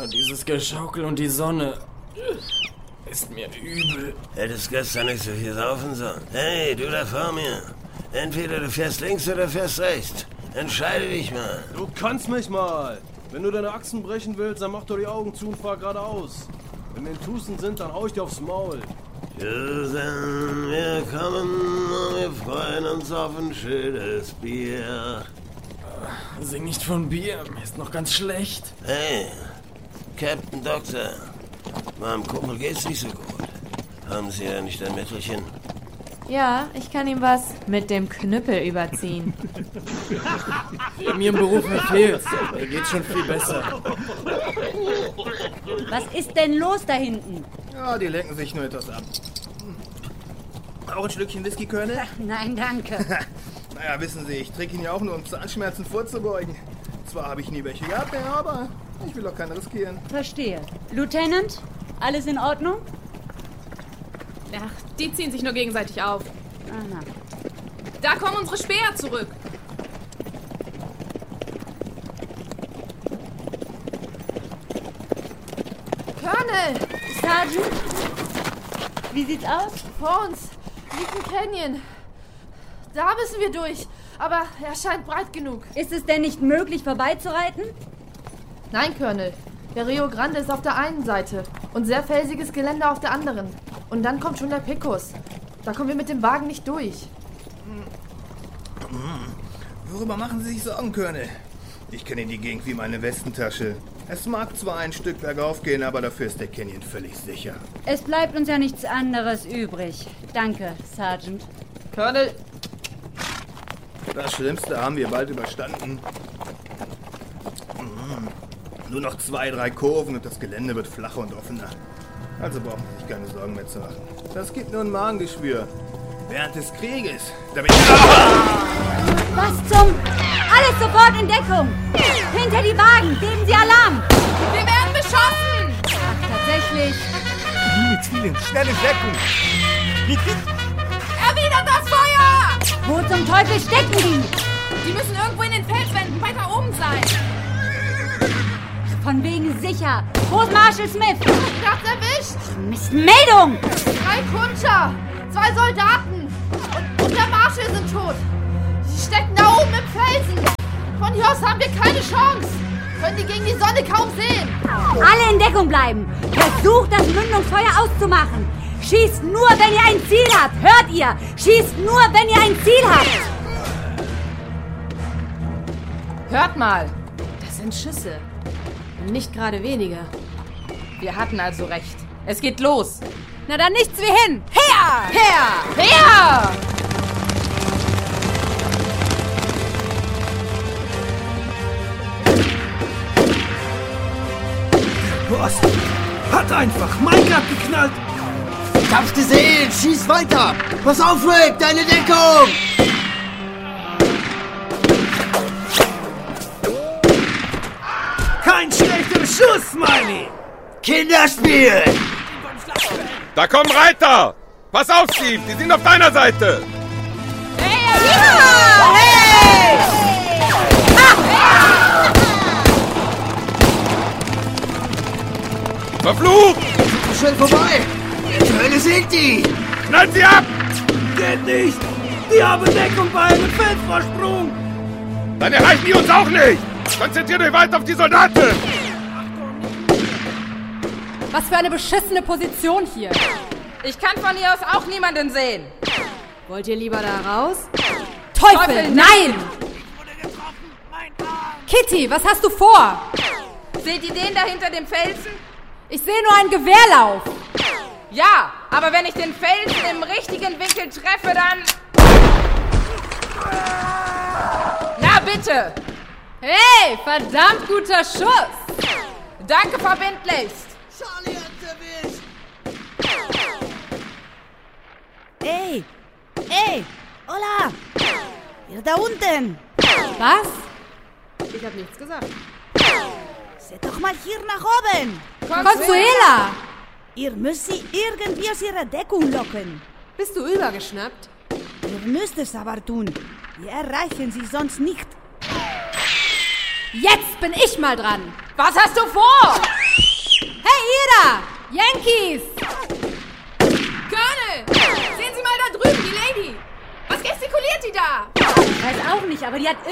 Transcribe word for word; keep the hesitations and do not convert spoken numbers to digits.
dieses Geschaukel und die Sonne. Ist mir übel. Hättest gestern nicht so viel saufen sollen. Hey, du da vor mir. Entweder du fährst links oder fährst rechts. Entscheide dich mal. Du kannst mich mal. Wenn du deine Achsen brechen willst, dann mach doch die Augen zu und fahr geradeaus. Wenn wir in Tucson sind, dann hau ich dir aufs Maul. Susan, wir kommen und wir freuen uns auf ein schönes Bier. Sing nicht von Bier, mir ist noch ganz schlecht. Hey, Captain Doktor. Meinem Kumpel geht's nicht so gut. Haben Sie ja nicht ein Mittelchen? Ja, ich kann ihm was mit dem Knüppel überziehen. Ja, mir im Beruf fehlt's. Mir geht's schon viel besser. Was ist denn los da hinten? Ja, die lenken sich nur etwas ab. Auch ein Schlückchen Whisky, Colonel? Nein, danke. Naja, wissen Sie, ich trinke ihn ja auch nur, um Zahnschmerzen vorzubeugen. Zwar habe ich nie welche gehabt, aber ich will auch keinen riskieren. Verstehe. Lieutenant, alles in Ordnung? Ach, die ziehen sich nur gegenseitig auf. Aha. Da kommen unsere Speer zurück. Colonel! Sergeant? Wie sieht's aus? Vor uns liegt ein Canyon. Da müssen wir durch. Aber er scheint breit genug. Ist es denn nicht möglich, vorbeizureiten? Nein, Colonel. Der Rio Grande ist auf der einen Seite und sehr felsiges Gelände auf der anderen. Und dann kommt schon der Pecos. Da kommen wir mit dem Wagen nicht durch. Worüber machen Sie sich Sorgen, Colonel? Ich kenne die Gegend wie meine Westentasche. Es mag zwar ein Stück bergauf gehen, aber dafür ist der Canyon völlig sicher. Es bleibt uns ja nichts anderes übrig. Danke, Sergeant. Colonel, Das Schlimmste haben wir bald überstanden. Nur noch zwei, drei Kurven und das Gelände wird flacher und offener. Also brauchen Sie sich keine Sorgen mehr zu machen. Das gibt nur ein Magengeschwür. Während des Krieges, da bin ich... Was zum... Alles sofort in Deckung! Hinter die Wagen! Geben Sie Alarm! Wir werden beschossen! Ach, tatsächlich. Mit vielen, schnelle Deckung! Erwidert das Feuer! Wo zum Teufel stecken die? Die müssen irgendwo in den Felswänden weiter oben sein. Von wegen sicher. Wo ist Marshal Smith? Platz erwischt! Mist, Meldung! Drei Kutscher! Zwei Soldaten! Und, und der Marshal sind tot! Sie stecken da oben im Felsen! Von hier aus haben wir keine Chance! Können die gegen die Sonne kaum sehen! Alle in Deckung bleiben! Versucht, das Mündungsfeuer auszumachen! Schießt nur, wenn ihr ein Ziel habt! Hört ihr? Schießt nur, wenn ihr ein Ziel habt! Hört mal! Das sind Schüsse. Nicht gerade weniger. Wir hatten also recht. Es geht los. Na dann nichts wie hin! Her! Her! Her! Boss, hat einfach Mike abgeknallt. Ich hab's gesehen! Schieß weiter! Pass auf, Rick! Deine Deckung! Kein schlechter Schuss, Smiley! Kinderspiel! Da kommen Reiter! Pass auf, Steve! Die sind auf deiner Seite! Verflucht! Schnell vorbei! Zur Hölle sind die! Knallt sie ab! Geht nicht! Die haben Deckung bei einem Felsvorsprung! Dann erreichen die uns auch nicht! Konzentriert euch weiter auf die Soldaten! Was für eine beschissene Position hier! Ich kann von hier aus auch niemanden sehen. Wollt ihr lieber da raus? Teufel, Teufel, nein! Kitty, was hast du vor? Seht ihr den da hinter dem Felsen? Ich sehe nur einen Gewehrlauf. Ja, aber wenn ich den Felsen im richtigen Winkel treffe, dann... Na bitte! Hey, verdammt guter Schuss! Danke verbindlichst! Charlie hat's erwischt! Ey! Ey! Hola! Ihr da unten! Was? Ich hab nichts gesagt. Seht doch mal hier nach oben! Consuela! Ihr müsst sie irgendwie aus ihrer Deckung locken. Bist du übergeschnappt? Ihr müsst es aber tun. Wir erreichen sie sonst nicht. Jetzt bin ich mal dran. Was hast du vor? da? Ich weiß auch nicht, aber die hat